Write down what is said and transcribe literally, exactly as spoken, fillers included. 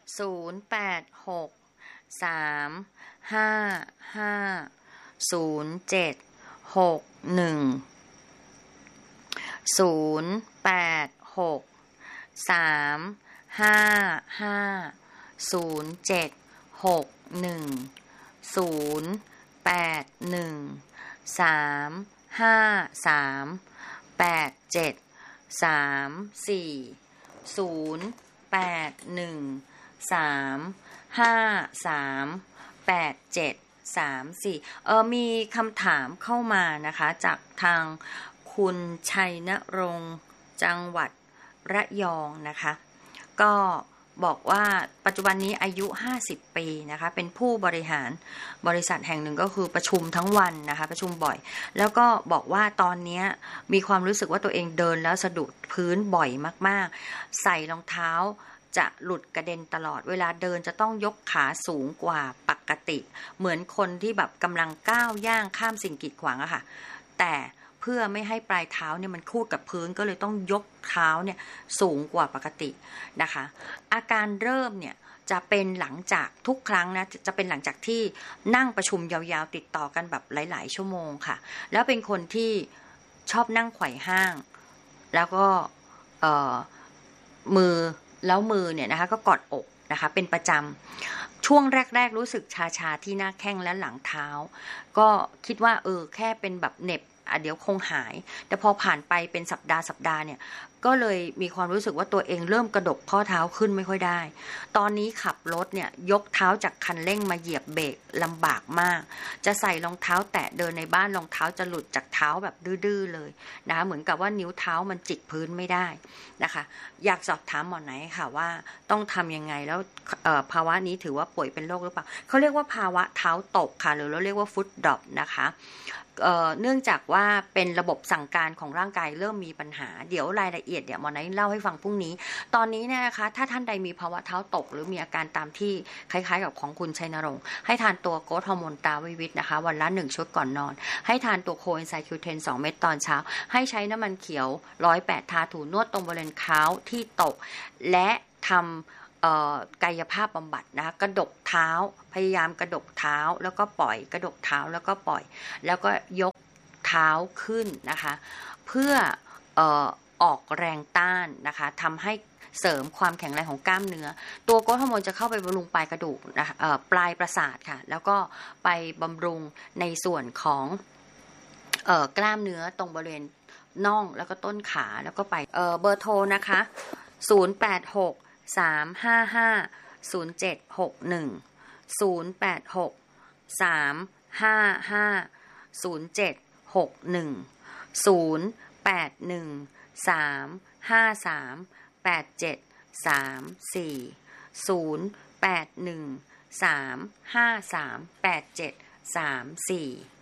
ศูนย์แปดหกสามห้าห้าศูนย์เจ็ดหกหนึ่งศูนย์แปดหกสามห้าห้าศูนย์เจ็ดหกหนึ่งศูนย์แปดหนึ่งสามห้าสามแปดเจ็ดสามสี่ศูนย์แปดหนึ่งสามห้าสามแปดเจ็ดสามสี่เออมีคำถามเข้ามานะคะจากทางคุณชัยนรงค์จังหวัดระยองนะคะก็บอกว่าปัจจุบันนี้อายุห้าสิบปีนะคะเป็นผู้บริหารบริษัทแห่งหนึ่งก็คือประชุมทั้งวันนะคะประชุมบ่อยแล้วก็บอกว่าตอนนี้มีความรู้สึกว่าตัวเองเดินแล้วสะดุดพื้นบ่อยมากๆใส่รองเท้าจะหลุดกระเด็นตลอดเวลาเดินจะต้องยกขาสูงกว่าปกติเหมือนคนที่แบบกำลังก้าวย่างข้ามสิ่งกีดขวางอะค่ะแต่เพื่อไม่ให้ปลายเท้าเนี่ยมันคูดกับพื้นก็เลยต้องยกเท้าเนี่ยสูงกว่าปกตินะคะอาการเริ่มเนี่ยจะเป็นหลังจากทุกครั้งนะจะเป็นหลังจากที่นั่งประชุมยาวๆติดต่อกันแบบหลายๆชั่วโมงค่ะแล้วเป็นคนที่ชอบนั่งไขว่ห้างแล้วก็เอ่อมือแล้วมือเนี่ยนะคะก็กอดอกนะคะเป็นประจำช่วงแรกๆรู้สึกชาๆที่หน้าแข้งและหลังเท้าก็คิดว่าเออแค่เป็นแบบเหน็บอ่ะเดี๋ยวคงหายแต่พอผ่านไปเป็นสัปดาห์สัปดาห์เนี่ยก็เลยมีความรู้สึกว่าตัวเองเริ่มกระดกข้อเท้าขึ้นไม่ค่อยได้ตอนนี้ขับรถเนี่ยยกเท้าจากคันเร่งมาเหยียบเบรกลำบากมากจะใส่รองเท้าแตะเดินในบ้านรองเท้าจะหลุดจากเท้าแบบดื้อๆเลยนะคะเหมือนกับว่านิ้วเท้ามันจิกพื้นไม่ได้นะคะอยากสอบถามหมอไหนค่ะว่าต้องทำยังไงแล้วภาวะนี้ถือว่าป่วยเป็นโรคหรือเปล่าเขาเรียกว่าภาวะเท้าตกค่ะหรือเราเรียกว่าฟุตดรอปนะคะเอ่อเนื่องจากว่าเป็นระบบสั่งการของร่างกายเริ่มมีปัญหาเดี๋ยวรายละเอียดเดี๋ยวหมอไนท์เล่าให้ฟังพรุ่งนี้ตอนนี้เนี่ยนะคะถ้าท่านใดมีภาวะเท้าตกหรือมีอาการตามที่คล้ายๆกับของคุณชัยนรงค์ให้ทานตัวโกรทฮอร์โมนตาวิวิตนะคะวันละหนึ่งชุดก่อนนอนให้ทานตัวโคเอนไซม์คิวเทนสองเม็ดตอนเช้าให้ใช้น้ำมันเขียวหนึ่งร้อยแปดทาถูนวดตรงบริเวณเท้าที่ตกและทำกายภาพบำบัดนะคะกระดกเท้าพยายามกระดกเท้าแล้วก็ปล่อยกระดกเท้าแล้วก็ปล่อยแล้วก็ยกเท้าขึ้นนะคะเพื่อเอ่อออกแรงต้านนะคะทำให้เสริมความแข็งแรงของกล้ามเนื้อตัวโกรทฮอร์โมนจะเข้าไปบำรุงปลายกระดูกนะคะปลายประสาทค่ะแล้วก็ไปบำรุงในส่วนของเอ่อกล้ามเนื้อตรงบริเวณน่องแล้วก็ต้นขาแล้วก็ไปเอ่อเบอร์โทรนะคะศูนย์แปดหกสามห้าห้าศูนย์เจ็ดหกหนึ่งศูนย์แปดหกสามห้าห้าศูนย์เจ็ดหกหนึ่งศูนย์แปดหนึ่งสามห้าสามแปดเจ็ดสามสี่ศูนย์แปดหนึ่งสามห้าสามแปดเจ็ดสามสี่